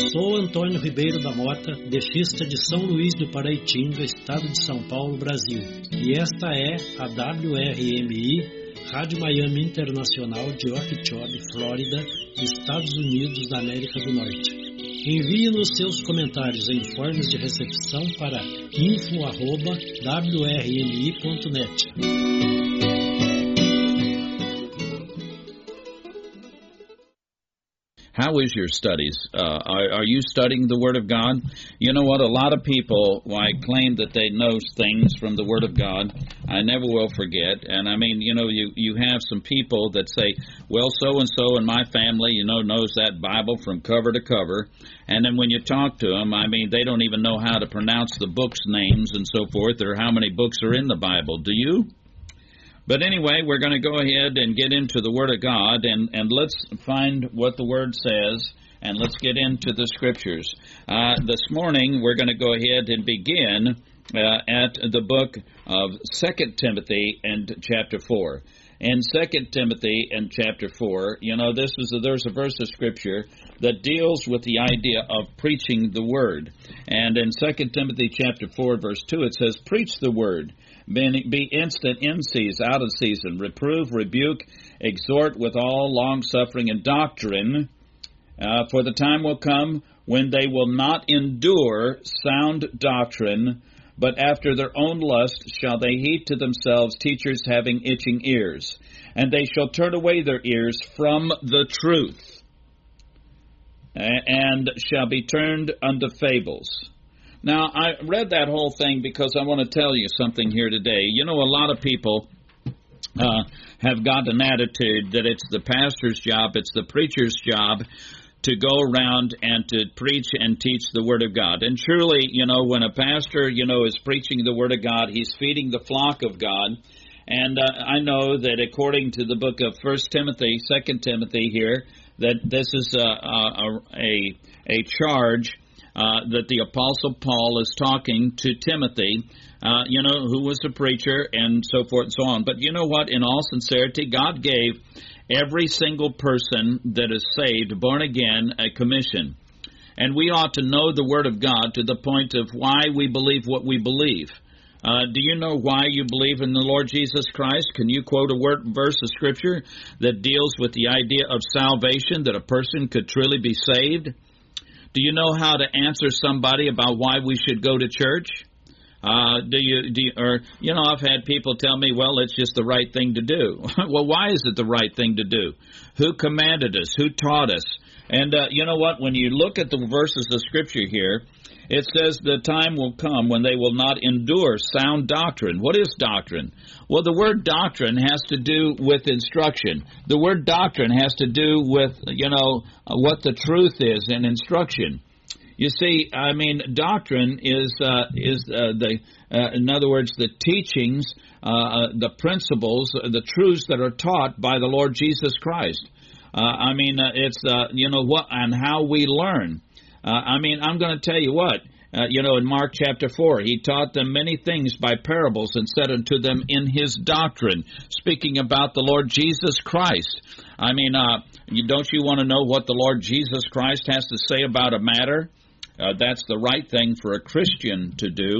Sou Antônio Ribeiro da Mota, defista de São Luís do Paraitinga, estado de São Paulo, Brasil. E esta é a WRMI, Rádio Miami Internacional de Okeechobee, Flórida, Estados Unidos da América do Norte. Envie-nos seus comentários em formas de recepção para info@wrmi.net. How is your studies? Are you studying the Word of God? You know what? A lot of people claim that they know things from the Word of God. I never will forget. And I mean, you have some people that say, well, so-and-so in my family, knows that Bible from cover to cover. And then when you talk to them, I mean, they don't even know how to pronounce the books' names and so forth, or how many books are in the Bible. Do you? But anyway, we're going to go ahead and get into the Word of God, and let's find what the Word says, and let's get into the Scriptures. This morning, we're going to go ahead and begin at the book of 2 Timothy and chapter 4. In 2 Timothy and chapter 4, there's a verse of Scripture that deals with the idea of preaching the Word. And in 2 Timothy chapter 4, verse 2, it says, "Preach the Word. Be instant in season, out of season. Reprove, rebuke, exhort with all long-suffering and doctrine. For the time will come when they will not endure sound doctrine, but after their own lust shall they heap to themselves teachers having itching ears. And they shall turn away their ears from the truth, and shall be turned unto fables." Now, I read that whole thing because I want to tell you something here today. A lot of people have got an attitude that it's the pastor's job, it's the preacher's job to go around and to preach and teach the Word of God. And surely, when a pastor, is preaching the Word of God, he's feeding the flock of God. And I know that according to the book of 1 Timothy, 2 Timothy here, that this is a charge that the Apostle Paul is talking to Timothy, who was a preacher and so forth and so on. But you know what? In all sincerity, God gave every single person that is saved, born again, a commission. And we ought to know the Word of God to the point of why we believe what we believe. Do you know why you believe in the Lord Jesus Christ? Can you quote a verse of Scripture that deals with the idea of salvation, that a person could truly be saved? Do you know how to answer somebody about why we should go to church? I've had people tell me, well, it's just the right thing to do. Well, why is it the right thing to do? Who commanded us? Who taught us? And you know what? When you look at the verses of Scripture here, it says the time will come when they will not endure sound doctrine. What is doctrine? Well, the word doctrine has to do with instruction. The word doctrine has to do with, what the truth is and instruction. You see, I mean, doctrine is in other words, the teachings, the principles, the truths that are taught by the Lord Jesus Christ. It's, what and how we learn. I'm going to tell you what, in Mark chapter 4, he taught them many things by parables and said unto them in his doctrine, speaking about the Lord Jesus Christ. Don't you want to know what the Lord Jesus Christ has to say about a matter? That's the right thing for a Christian to do.